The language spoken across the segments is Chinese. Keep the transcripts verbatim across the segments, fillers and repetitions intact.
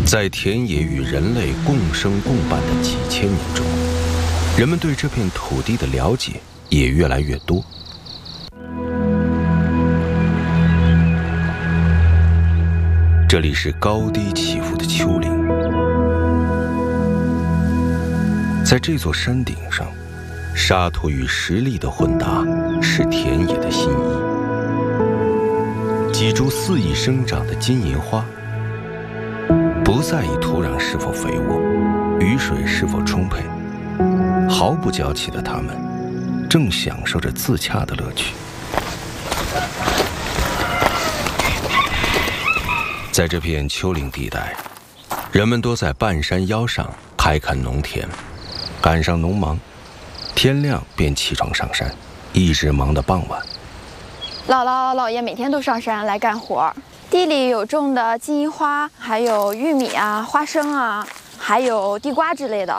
在田野与人类共生共伴的几千年中，人们对这片土地的了解也越来越多。这里是高低起伏的丘陵，在这座山顶上，沙土与石砾的混搭是田野的心意。几株肆意生长的金银花，不在意土壤是否肥沃，雨水是否充沛，毫不娇气的它们，正享受着自洽的乐趣。在这片丘陵地带，人们多在半山腰上开垦农田，赶上农忙，天亮便起床上山，一直忙到傍晚。 姥姥姥爷每天都上山来干活，地里有种的金银花，还有玉米啊、花生啊，还有地瓜之类的。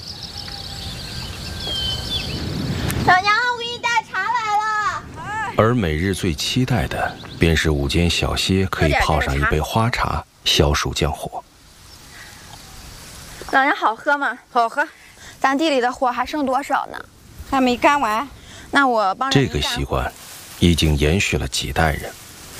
老娘，我给你带茶来了。 而每日最期待的，便是午间小歇可以泡上一杯花茶，消暑降火。 老娘好喝吗？ 好喝。 咱地里的活还剩多少呢？ 还没干完。 那我帮着这个习惯已经延续了几代人。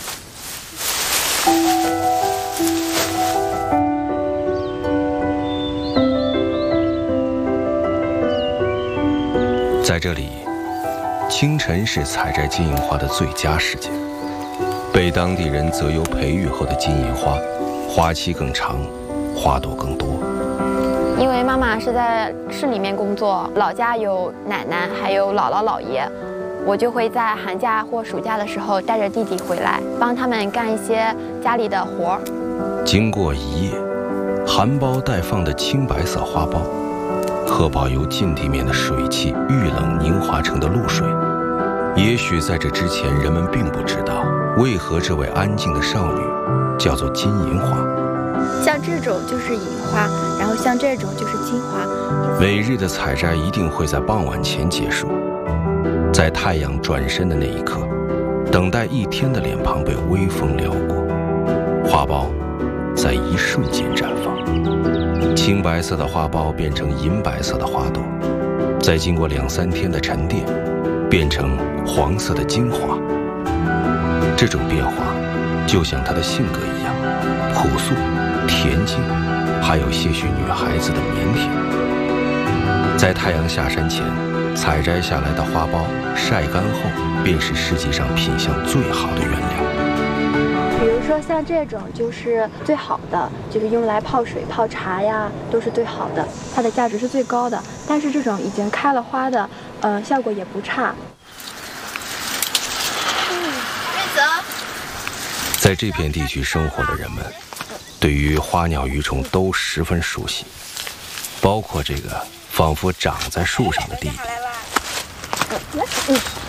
在这里，清晨是采摘金银花的最佳时间。被当地人择优培育后的金银花，花期更长，花朵更多。 因为妈妈是在市里面工作，老家有奶奶还有姥姥姥爷，我就会在寒假或暑假的时候带着弟弟回来，帮他们干一些家里的活儿。 经过一夜，含苞待放的青白色花苞，荷包由近地面的水汽遇冷凝化成的露水。也许在这之前，人们并不知道，为何这位安静的少女叫做金银花。 像这种就是银花，然后像这种就是金花。 每日的采摘一定会在傍晚前结束，在太阳转身的那一刻，等待一天的脸庞被微风撩过，花苞在一瞬间绽放，青白色的花苞变成银白色的花朵，再经过两三天的沉淀，变成黄色的金花。这种变化就像她的性格一样，朴素、恬静，还有些许女孩子的腼腆。在太阳下山前，采摘下来的花苞晒干后，便是世界上品相最好的原料。 比如说像这种就是最好的，就是用来泡水、泡茶呀，都是最好的，它的价值是最高的。但是这种已经开了花的，呃，效果也不差。 在这片地区生活的人们，对于花鸟鱼虫都十分熟悉，包括这个仿佛长在树上的弟弟。